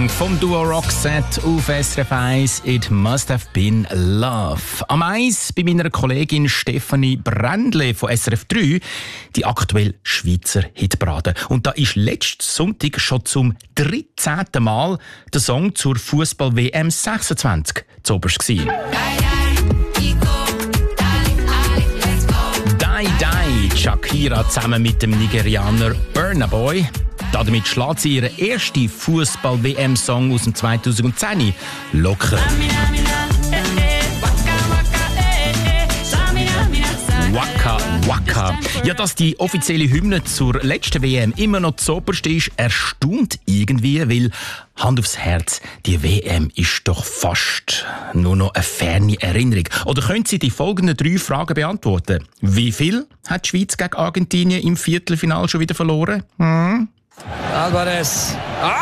Song vom Duo Roxette auf SRF 1, «It Must Have Been Love». Am 1 bei meiner Kollegin Stefanie Brändle von SRF 3 die aktuelle Schweizer Hitparade. Und da ist letzten Sonntag schon zum 13. Mal der Song zur Fußball-WM 26 zu oberst gewesen. «Die, Die», Shakira zusammen mit dem Nigerianer Burna Boy. Damit schlägt sie ihren ersten Fußball-WM-Song aus dem 2010 locker. Waka Waka. Ja, dass die offizielle Hymne zur letzten WM immer noch zoberst ist, erstaunt irgendwie, weil, Hand aufs Herz, die WM ist doch fast nur noch eine ferne Erinnerung. Oder können Sie die folgenden 3 Fragen beantworten? Wie viel hat die Schweiz gegen Argentinien im Viertelfinale schon wieder verloren? Alvarez.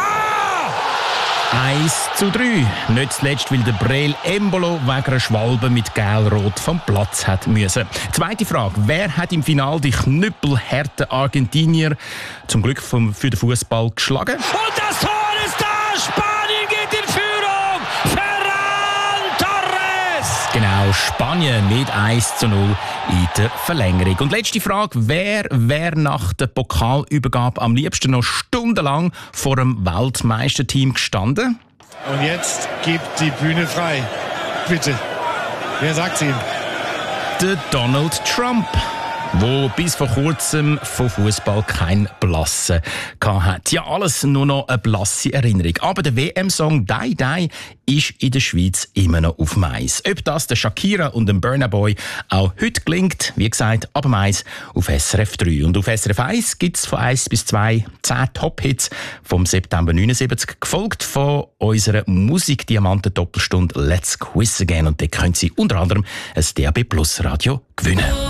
1:3. Nicht zuletzt, weil der Breel Embolo wegen einer Schwalbe mit Gel-Rot vom Platz hat müssen. Zweite Frage. Wer hat im Finale die knüppelharten Argentinier zum Glück für den Fußball geschlagen? Und das Tor ist da! Spanien geht in Führung! Ferran Torres! Genau, Spanien mit 1:0 in der Verlängerung. Und letzte Frage. Wer wäre nach der Pokalübergabe am liebsten noch stundenlang vor dem Weltmeisterteam gestanden? Und jetzt gibt die Bühne frei. Bitte. Wer sagt's ihm? Der Donald Trump, wo bis vor kurzem von Fußball kein Blassen hatte. Ja, alles nur noch eine blasse Erinnerung. Aber der WM-Song «Die, Die» ist in der Schweiz immer noch auf Mais. Ob das der Shakira und dem Burna Boy auch heute gelingt, wie gesagt, ab Mais auf SRF 3. Und auf SRF 1 gibt es von 1 bis 2 10 Top-Hits vom September 79, gefolgt von unserer Musikdiamanten-Doppelstunde «Let's Quiz Again». Und dort können Sie unter anderem ein DAB+ Radio gewinnen.